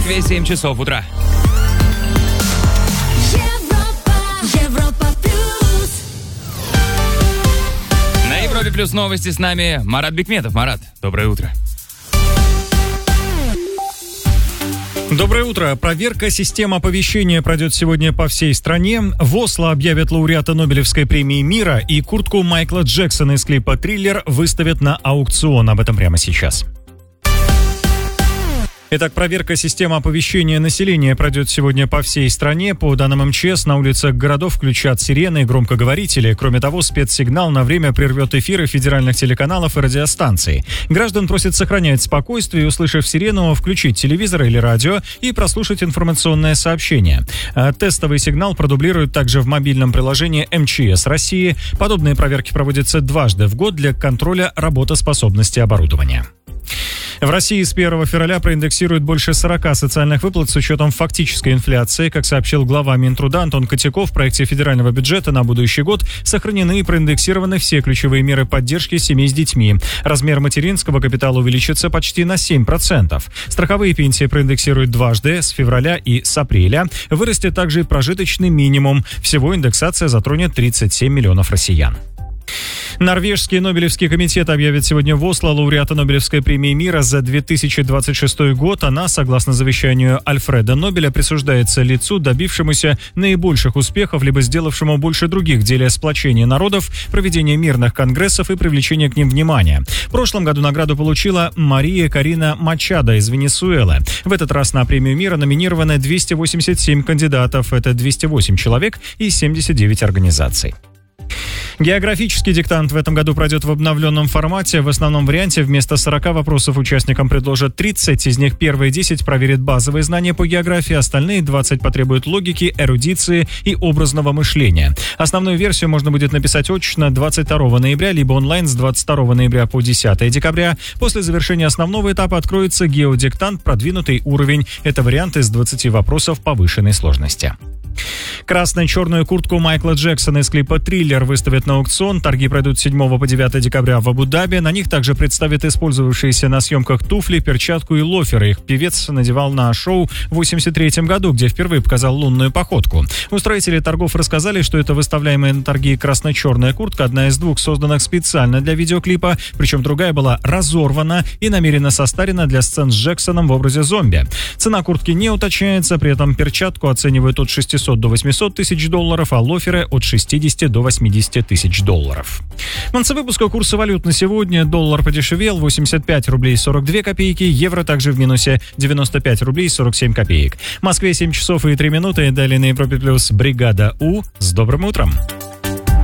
Москве 7 часов утра. Европа плюс. На Европе плюс новости с нами Марат Бекметов. Марат, доброе утро. Доброе утро. Проверка системы оповещения пройдет сегодня по всей стране. В Осло объявят лауреата Нобелевской премии мира, и куртку Майкла Джексона из клипа «Триллер» выставят на аукцион. Об этом прямо сейчас. Итак, проверка системы оповещения населения пройдет сегодня по всей стране. По данным МЧС, на улицах городов включат сирены и громкоговорители. Кроме того, спецсигнал на время прервет эфиры федеральных телеканалов и радиостанций. Граждан просят сохранять спокойствие и, услышав сирену, включить телевизор или радио и прослушать информационное сообщение. Тестовый сигнал продублируют также в мобильном приложении МЧС России. Подобные проверки проводятся дважды в год для контроля работоспособности оборудования. В России с 1 февраля проиндексируют больше 40 социальных выплат с учетом фактической инфляции. Как сообщил глава Минтруда Антон Котяков, в проекте федерального бюджета на будущий год сохранены и проиндексированы все ключевые меры поддержки семей с детьми. Размер материнского капитала увеличится почти на 7%. Страховые пенсии проиндексируют дважды, с февраля и с апреля. Вырастет также и прожиточный минимум. Всего индексация затронет 37 миллионов россиян. Норвежский Нобелевский комитет объявит сегодня в Осло лауреата Нобелевской премии мира за 2026 год. Она, согласно завещанию Альфреда Нобеля, присуждается лицу, добившемуся наибольших успехов, либо сделавшему больше других в деле сплочения народов, проведения мирных конгрессов и привлечения к ним внимания. В прошлом году награду получила Мария Карина Мачадо из Венесуэлы. В этот раз на премию мира номинированы 287 кандидатов. Это 208 человек и 79 организаций. Географический диктант в этом году пройдет в обновленном формате. В основном варианте вместо 40 вопросов участникам предложат 30. Из них первые 10 проверят базовые знания по географии, остальные 20 потребуют логики, эрудиции и образного мышления. Основную версию можно будет написать очно 22 ноября, либо онлайн с 22 ноября по 10 декабря. После завершения основного этапа откроется геодиктант «Продвинутый уровень». Это вариант из 20 вопросов повышенной сложности. Красно-черную куртку Майкла Джексона из клипа «Триллер» выставят на аукцион. Торги пройдут с 7 по 9 декабря в Абу-Даби. На них также представят использовавшиеся на съемках туфли, перчатку и лоферы. Их певец надевал на шоу в 1983 году, где впервые показал лунную походку. Устроители торгов рассказали, что это выставляемая на торги красно-черная куртка, одна из двух созданных специально для видеоклипа, причем другая была разорвана и намеренно состарена для сцен с Джексоном в образе зомби. Цена куртки не уточняется, при этом перчатку оценивают от 600 до 800 тысяч долларов, а лоферы от 60 до 80 тысяч долларов. В конце выпуска курсы валют на сегодня. Доллар подешевел, 85 рублей 42 копейки, евро также в минусе, 95 рублей 47 копеек. В Москве 7 часов и 3 минуты, далее на Европе плюс бригада У. С добрым утром!